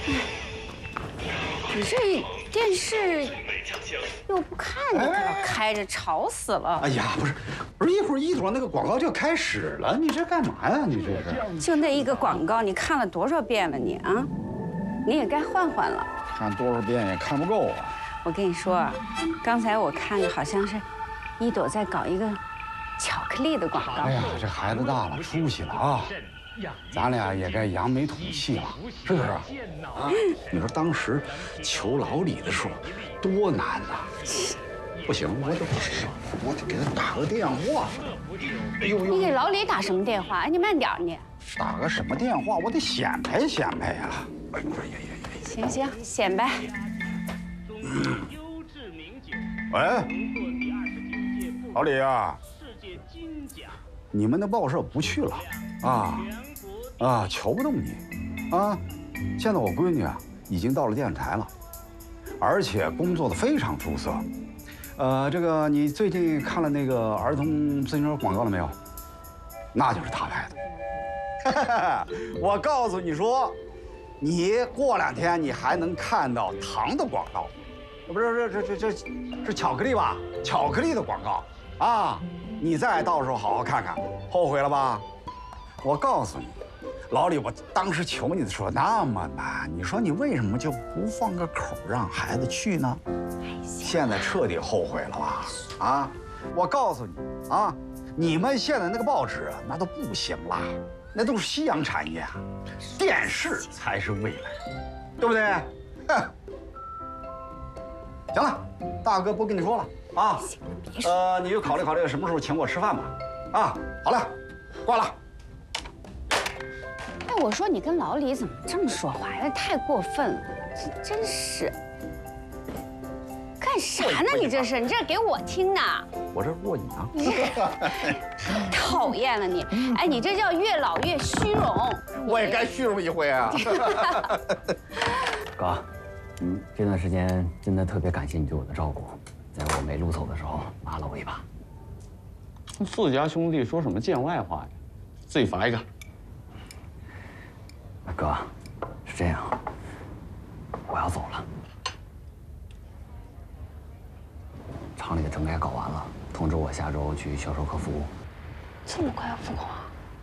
你这电视又不看，你搁这开着，吵死了。 哎呀，不是，一会儿那个广告就要开始了，你这干嘛呀？你这是？ 就那一个广告，你看了多少遍了你啊？你也该换换了。 看多少遍也看不够啊！ 我跟你说啊，刚才我看的好像是一朵在搞一个巧克力的广告。 哎呀，这孩子大了，出息了啊！咱俩也该扬眉吐气了，是不是？啊，你说当时求老李的时候多难呐！不行，我得给他打个电话。哎呦， 你给老李打什么电话？哎，你慢点你。 打个什么电话？我得显摆显摆呀！哎呦， 行行，显摆。 喂，老李啊，你们的报社不去了啊，求不动你啊！现在我闺女啊已经到了电视台了，而且工作的非常出色。这个你最近看了那个儿童自行车广告了没有？那就是他拍的。我告诉你说，你过2天你还能看到糖的广告，不是这巧克力吧？巧克力的广告啊！你再到时候好好看看，后悔了吧？我告诉你，老李，我当时求你的时候那么难，你说你为什么就不放个口让孩子去呢？现在彻底后悔了吧？啊！我告诉你啊，你们现在那个报纸那都不行了，那都是夕阳产业啊，电视才是未来，对不对？哼！行了，大哥不跟你说了啊。你就考虑考虑什么时候请我吃饭吧。啊，好了，挂了。 哎，我说你跟老李怎么这么说话呀？太过分了，这真是。干啥呢？你这是？你这给我听呢？ 我这过瘾啊！ 讨厌了你！哎，你这叫越老越虚荣。 我也该虚荣一回啊！ 哥，这段时间真的特别感谢你对我的照顾，在我没路走的时候拉了我一把。 自家兄弟说什么见外话呀？自己罚一个。 哥，是这样，我要走了。厂里的整改搞完了，通知我下周去销售科服务。 这么快要复工啊？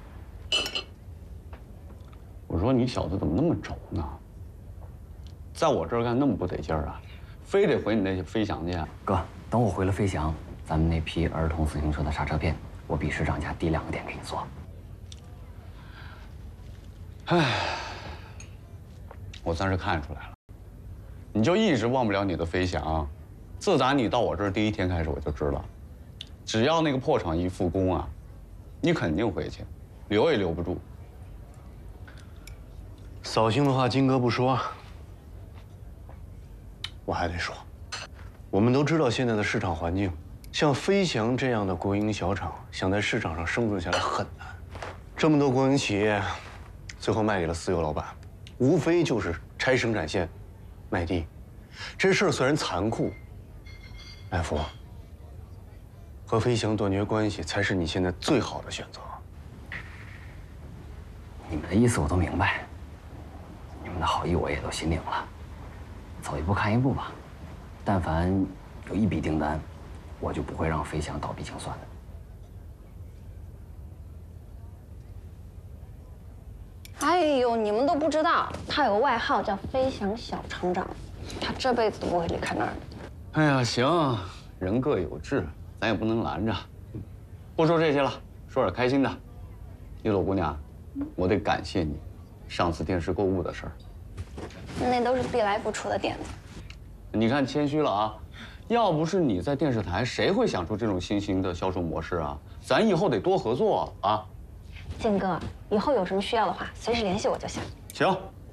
我说你小子怎么那么轴呢？在我这儿干那么不得劲儿啊，非得回你那飞翔去？ 哥，等我回了飞翔，咱们那批儿童自行车的刹车片，我比市场价低2个点给你做。 唉，我算是看出来了，你就一直忘不了你的飞翔。自打你到我这儿第1天开始，我就知道，只要那个破厂一复工啊，你肯定回去，留也留不住。 扫兴的话，金哥不说，我还得说。我们都知道现在的市场环境，像飞翔这样的国营小厂，想在市场上生存下来很难。这么多国营企业，最后卖给了私有老板，无非就是拆生产线、卖地。这事儿虽然残酷，来福，和飞翔断绝关系才是你现在最好的选择。 你们的意思我都明白，你们的好意我也都心领了，走一步看一步吧。但凡有一笔订单，我就不会让飞翔倒闭清算的。 哎呦，你们都不知道，他有个外号叫“飞翔小厂长”，他这辈子都不会离开那儿的。 哎呀，行，人各有志，咱也不能拦着。不说这些了，说点开心的。一朵姑娘，我得感谢你，上次电视购物的事儿。 那都是必来不出的点子。 你看谦虚了啊，要不是你在电视台，谁会想出这种新型的销售模式啊？咱以后得多合作啊！ 靖哥，以后有什么需要的话，随时联系我就行。 行，